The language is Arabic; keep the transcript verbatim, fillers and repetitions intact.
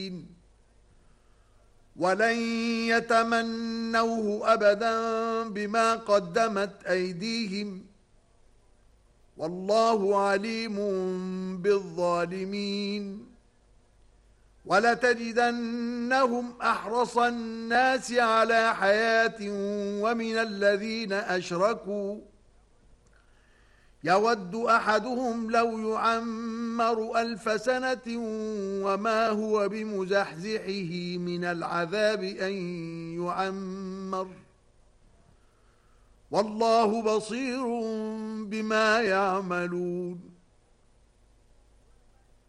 ولن يتمنوه أبدا بما قدمت أيديهم والله عليم بالظالمين. ولتجدنهم أحرص الناس على حياة ومن الذين أشركوا يود أحدهم لو يعمر ألف سنة وما هو بمزحزحه من العذاب أن يعمر والله بصير بما يعملون.